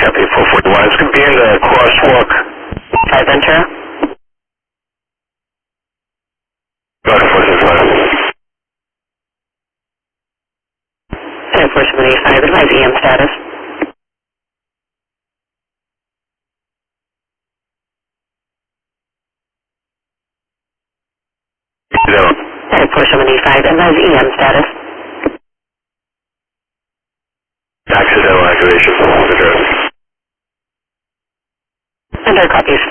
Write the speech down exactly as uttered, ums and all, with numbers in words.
copy, four forty-one. It's going to be in the crosswalk. five Ventura. Go to four sixty-five. ten four seven eight five, advise E M status. Zero. ten four seven eight five, advise E M status. Accidental activation. Address. Under copies